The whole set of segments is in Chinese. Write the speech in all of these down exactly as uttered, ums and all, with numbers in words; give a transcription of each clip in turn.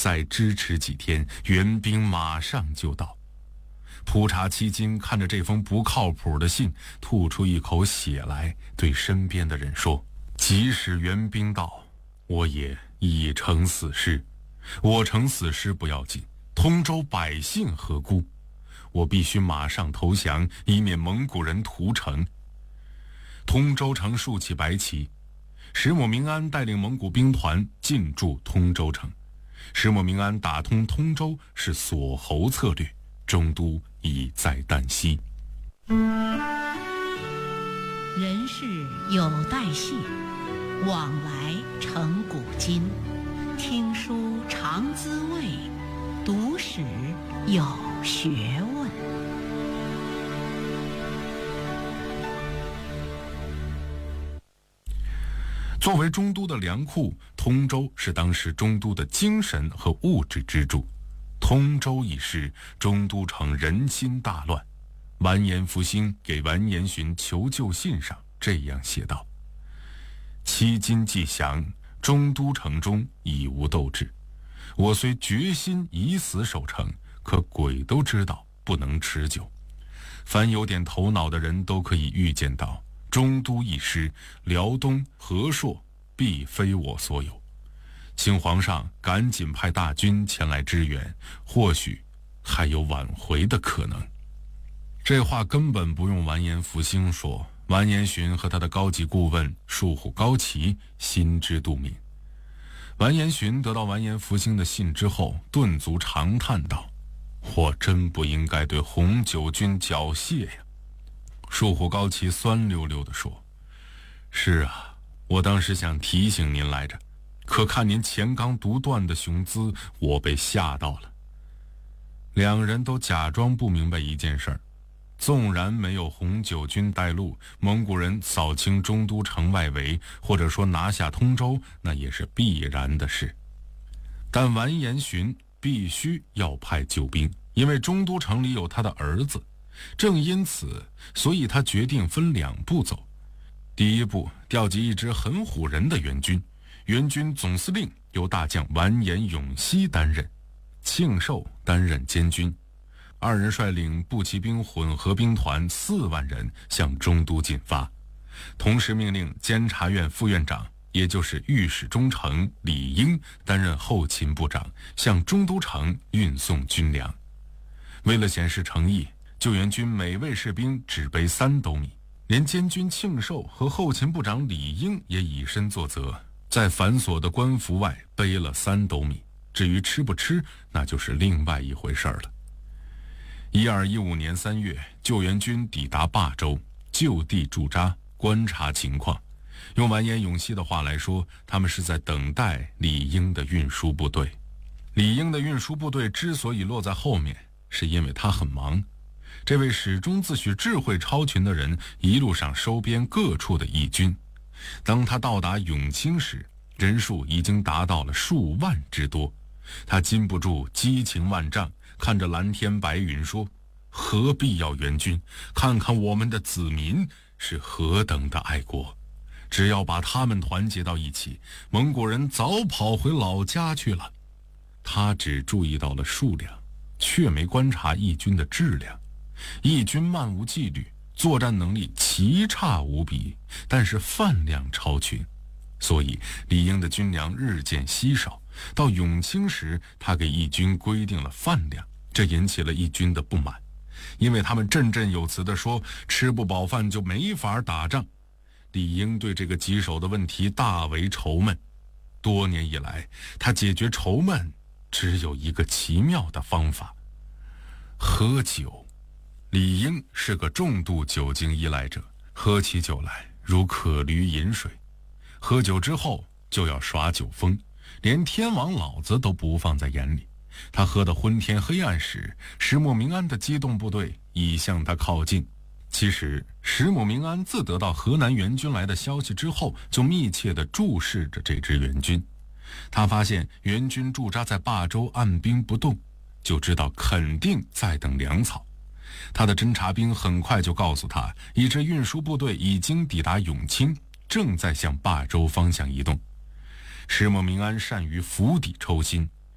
再支持几天，援兵马上就到。普查七金看着这封不靠谱的信，吐出一口血来，对身边的人说：即使援兵到，我也已成死尸。我成死尸不要紧，通州百姓何辜？我必须马上投降，以免蒙古人屠城。通州城竖起白旗，石母明安带领蒙古兵团进驻通州城。石母明安打通通州是锁喉策略，中都已在旦夕。 人世有代谢，往来成古今。听书常滋味，读史有学问。 作为中都的粮库，通州是当时中都的精神和物质支柱。通州一失，中都城人心大乱。完颜福兴给完颜询求救信上这样写道：七金既降，中都城中已无斗志。我虽决心以死守城，可鬼都知道不能持久。凡有点头脑的人都可以预见到，中都一失，辽东、和硕必非我所有。请皇上赶紧派大军前来支援，或许还有挽回的可能。这话根本不用完颜福兴说，完颜询和他的高级顾问树虎高齐心知肚明。完颜询得到完颜福兴的信之后，顿足长叹道：我真不应该对洪九军缴械呀。树虎高齐酸溜溜地说：是啊，我当时想提醒您来着，可看您钱刚独断的雄姿，我被吓到了。两人都假装不明白一件事儿，纵然没有洪九军带路，蒙古人扫清中都城外围，或者说拿下通州，那也是必然的事。但完颜询必须要派救兵，因为中都城里有他的儿子。正因此，所以他决定分两步走。第一步，调集一支很唬人的援军，援军总司令由大将完颜永熙担任，庆寿担任监军。二人率领步骑兵混合兵团四万人向中都进发，同时命令监察院副院长，也就是御史中丞李英担任后勤部长，向中都城运送军粮。为了显示诚意，救援军每位士兵只背三斗米，连监军庆寿和后勤部长李英也以身作则，在繁琐的官服外背了三斗米。至于吃不吃，那就是另外一回事了。一二一五年三月，救援军抵达霸州，就地驻扎，观察情况。用完颜永熙的话来说，他们是在等待李英的运输部队。李英的运输部队之所以落在后面，是因为他很忙。这位始终自诩智慧超群的人，一路上收编各处的义军。当他到达永清时，人数已经达到了数万之多。他禁不住激情万丈，看着蓝天白云说：何必要援军？看看我们的子民是何等的爱国，只要把他们团结到一起，蒙古人早跑回老家去了。他只注意到了数量，却没观察义军的质量。义军漫无纪律，作战能力奇差无比，但是饭量超群，所以李英的军粮日渐稀少。到永清时，他给义军规定了饭量，这引起了义军的不满，因为他们振振有词地说，吃不饱饭就没法打仗。李英对这个棘手的问题大为愁闷。多年以来，他解决愁闷只有一个奇妙的方法：喝酒。李英是个重度酒精依赖者，喝起酒来如渴驴饮水。喝酒之后就要耍酒疯，连天王老子都不放在眼里。他喝得昏天黑暗时，石母明安的机动部队已向他靠近。其实石母明安自得到河南援军来的消息之后，就密切地注视着这支援军。他发现援军驻扎在霸州按兵不动，就知道肯定在等粮草。他的侦察兵很快就告诉他，一支运输部队已经抵达永清，正在向霸州方向移动。石母明安善于釜底抽薪，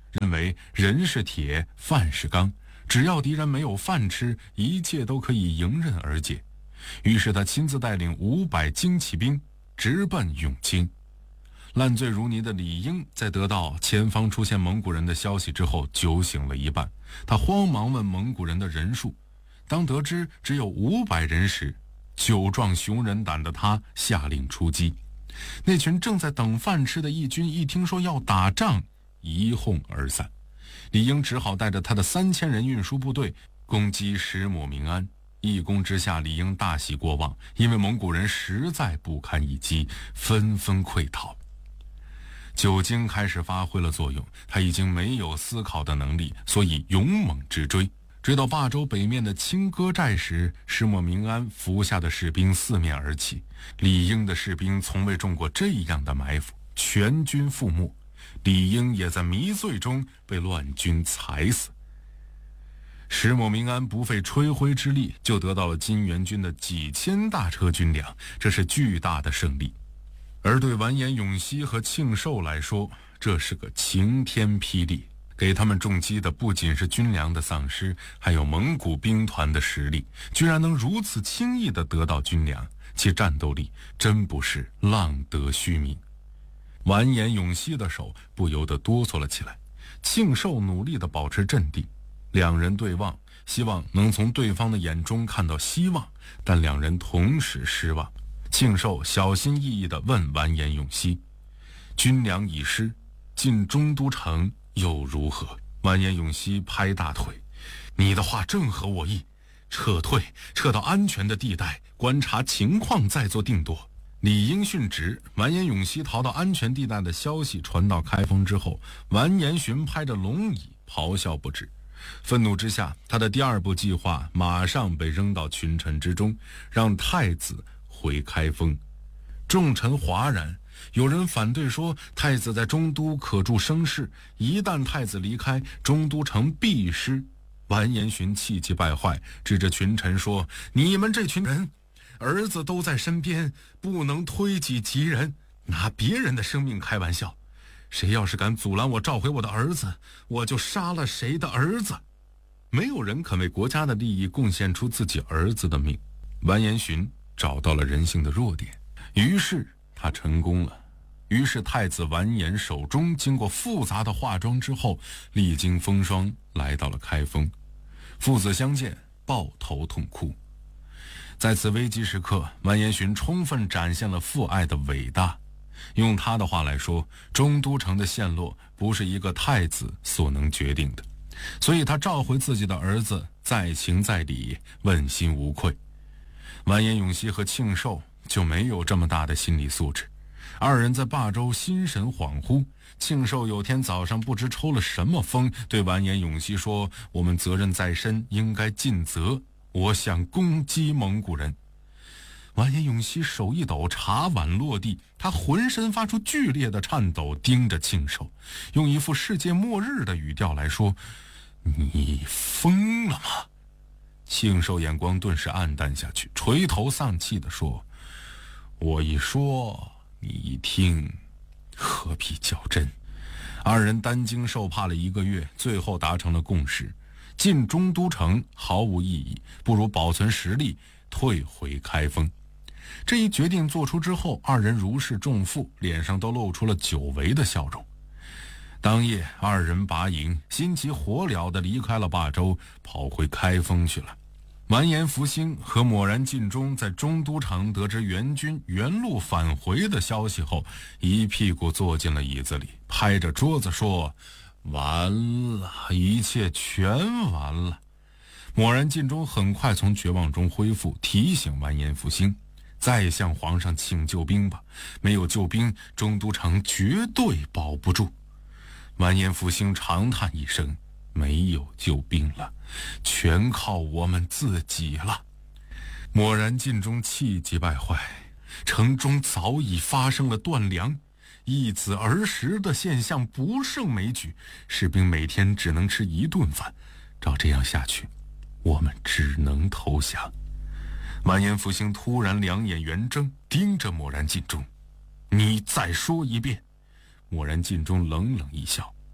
认为人是铁，饭是钢，只要敌人没有饭吃，一切都可以迎刃而解。于是他亲自带领五百精骑兵直奔永清。烂醉如泥的李应在得到前方出现蒙古人的消息之后，酒醒了一半。他慌忙问蒙古人的人数，当得知只有五百人时，酒壮熊人胆的他下令出击。那群正在等饭吃的义军一听说要打仗，一哄而散。李应只好带着他的三千人运输部队攻击石抹明安。一攻之下，李应大喜过望，因为蒙古人实在不堪一击，纷纷溃逃。酒精开始发挥了作用，他已经没有思考的能力，所以勇猛直追。追到霸州北面的清歌寨时，石抹明安伏下的士兵四面而起，李应的士兵从未中过这样的埋伏，全军覆没。李应也在迷醉中被乱军踩死。石抹明安不费吹灰之力就得到了金元军的几千大车军粮，这是巨大的胜利。而对完颜永熙和庆寿来说，这是个晴天霹雳，给他们重击的不仅是军粮的丧失，还有蒙古兵团的实力，居然能如此轻易地得到军粮，其战斗力真不是浪得虚名。完颜永熙的手不由得哆嗦了起来，庆寿努力地保持镇定，两人对望，希望能从对方的眼中看到希望，但两人同时失望。庆寿小心翼翼地问完颜永熙：军粮已失，进中都城又如何？完颜永熙拍大腿：你的话正合我意，撤退，撤到安全的地带，观察情况再做定夺。理应殉职，完颜永熙逃到安全地带的消息传到开封之后，完颜询拍着龙椅咆哮不止。愤怒之下，他的第二步计划马上被扔到群臣之中，让太子回开封。众臣哗然，有人反对说太子在中都可助声势，一旦太子离开，中都城必失。完颜询气急败坏，指着群臣说：你们这群人，儿子都在身边，不能推己及人，拿别人的生命开玩笑。谁要是敢阻拦我召回我的儿子，我就杀了谁的儿子。没有人肯为国家的利益贡献出自己儿子的命。完颜询找到了人性的弱点，于是他成功了。于是太子完颜守忠经过复杂的化妆之后，历经风霜来到了开封。父子相见，抱头痛哭。在此危急时刻，完颜询充分展现了父爱的伟大。用他的话来说，中都城的陷落不是一个太子所能决定的，所以他召回自己的儿子，在情在理，问心无愧。完颜永熙和庆寿就没有这么大的心理素质，二人在霸州心神恍惚。庆寿有天早上不知抽了什么风，对完颜永熙说：我们责任在身，应该尽责，我想攻击蒙古人。完颜永熙手一抖，茶碗落地，他浑身发出剧烈的颤抖，盯着庆寿，用一副世界末日的语调来说：你疯了吗？庆寿眼光顿时暗淡下去，垂头丧气地说：我一说你一听，何必较真？二人担惊受怕了一个月，最后达成了共识：进中都城毫无意义，不如保存实力，退回开封。这一决定做出之后，二人如释重负，脸上都露出了久违的笑容。当夜，二人拔营，心急火燎地离开了霸州，跑回开封去了。完颜复兴和抹然进忠在中都城得知援军原路返回的消息后，一屁股坐进了椅子里，拍着桌子说：完了，一切全完了。抹然进忠很快从绝望中恢复，提醒完颜复兴：再向皇上请救兵吧，没有救兵，中都城绝对保不住。完颜复兴长叹一声：没有救兵了，全靠我们自己了。抹然进忠气急败坏，城中早已发生了断粮，一子而食的现象不胜枚举，士兵每天只能吃一顿饭，照这样下去，我们只能投降。完颜复兴突然两眼圆睁，盯着抹然进忠：你再说一遍。抹然进忠冷冷一笑：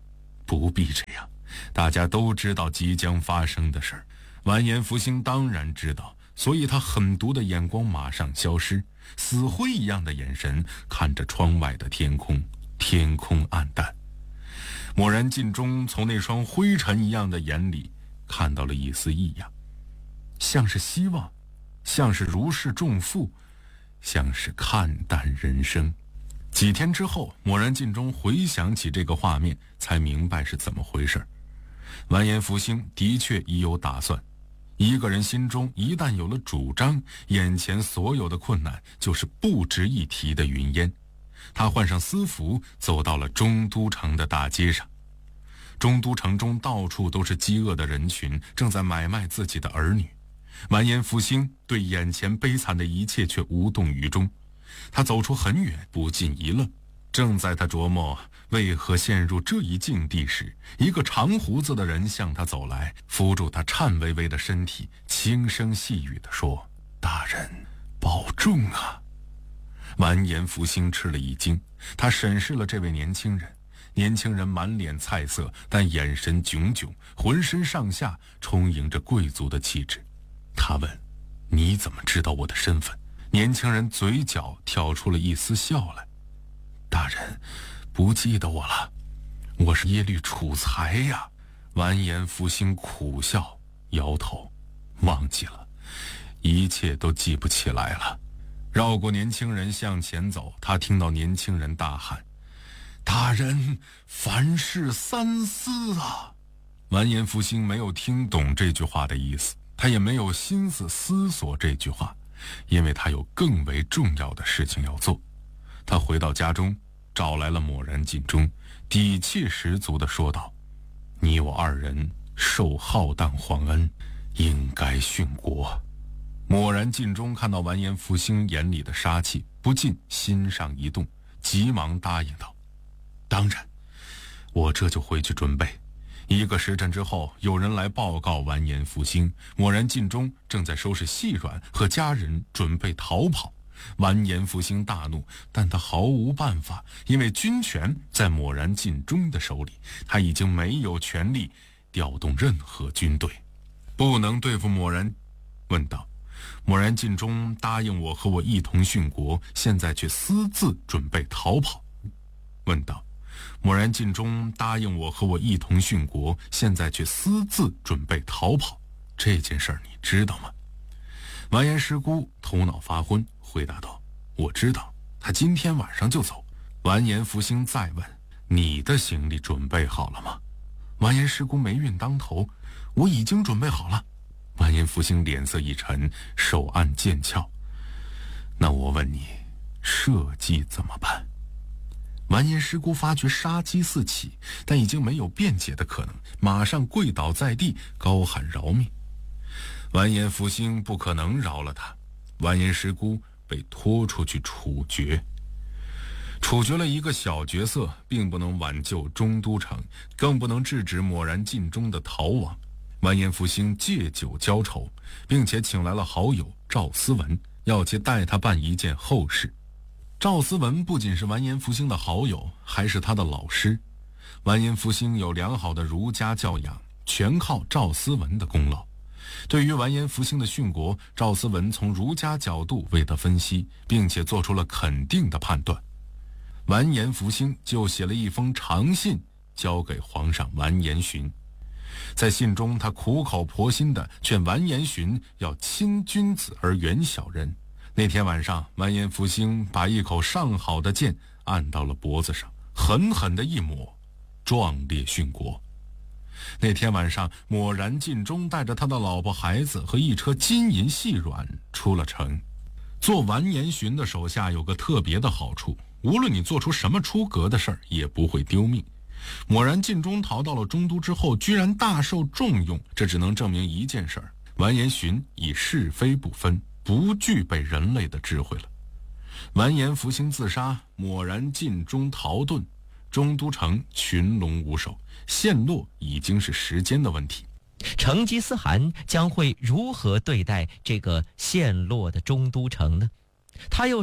不必这样，大家都知道即将发生的事儿。完颜福兴当然知道，所以他狠毒的眼光马上消失，死灰一样的眼神看着窗外的天空，天空暗淡。蓦然尽忠从那双灰尘一样的眼里看到了一丝异样，像是希望，像是如释重负，像是看淡人生。几天之后，蓦然尽忠回想起这个画面，才明白是怎么回事。完颜福兴的确已有打算，一个人心中一旦有了主张，眼前所有的困难就是不值一提的云烟。他换上私服，走到了中都城的大街上。中都城中到处都是饥饿的人群，正在买卖自己的儿女。完颜福兴对眼前悲惨的一切却无动于衷。他走出很远，不禁一愣。正在他琢磨为何陷入这一境地时，一个长胡子的人向他走来，扶住他颤巍巍的身体，轻声细语地说：“大人，保重啊！”完颜福兴吃了一惊，他审视了这位年轻人。年轻人满脸菜色，但眼神炯炯，浑身上下充盈着贵族的气质。他问：“你怎么知道我的身份？”年轻人嘴角跳出了一丝笑来：“大人，不记得我了？我是耶律楚材呀。”完颜福兴苦笑，摇头：“忘记了，一切都记不起来了。”绕过年轻人向前走，他听到年轻人大喊：“大人，凡事三思啊！”完颜福兴没有听懂这句话的意思，他也没有心思思索这句话，因为他有更为重要的事情要做。他回到家中，找来了蓦然尽忠，底气十足地说道：“你我二人受浩荡皇恩，应该殉国。”蓦然尽忠看到完颜福兴眼里的杀气，不禁心上一动，急忙答应道：“当然，我这就回去准备。”一个时辰之后，有人来报告完颜福兴，蓦然尽忠正在收拾细软和家人准备逃跑。完颜福兴大怒，但他毫无办法，因为军权在蓦然尽忠的手里，他已经没有权利调动任何军队。不能对付蓦然，问道：“蓦然尽忠答应我和我一同殉国，现在却私自准备逃跑。”问道：“蓦然尽忠答应我和我一同殉国，现在却私自准备逃跑，这件事儿你知道吗？”完颜师姑头脑发昏，回答道：“我知道，他今天晚上就走。”完颜福兴再问：“你的行李准备好了吗？”完颜师姑霉运当头：“我已经准备好了。”完颜福兴脸色一沉，手按剑鞘：“那我问你，社稷怎么办？”完颜师姑发觉杀机四起，但已经没有辩解的可能，马上跪倒在地，高喊饶命。完颜福兴不可能饶了他，完颜师姑被拖出去处决。处决了一个小角色，并不能挽救中都城，更不能制止蓦然尽忠的逃亡。完颜福兴借酒浇愁，并且请来了好友赵思文，要其代他办一件后事。赵思文不仅是完颜福兴的好友，还是他的老师。完颜福兴有良好的儒家教养，全靠赵思文的功劳。对于完颜福兴的殉国，赵思文从儒家角度为他分析，并且做出了肯定的判断。完颜福兴就写了一封长信交给皇上完颜询。在信中，他苦口婆心地劝完颜询要亲君子而远小人。那天晚上，完颜福兴把一口上好的剑按到了脖子上，狠狠地一抹，壮烈殉国。那天晚上，蓦然尽忠带着他的老婆孩子和一车金银细软出了城。做完颜询的手下有个特别的好处，无论你做出什么出格的事儿，也不会丢命。蓦然尽忠逃到了中都之后，居然大受重用，这只能证明一件事儿：完颜询以是非不分，不具备人类的智慧了。完颜福兴自杀，蓦然尽忠逃遁，中都城群龙无首，陷落已经是时间的问题。 成吉思汗将会如何对待这个陷落的中都城呢？他又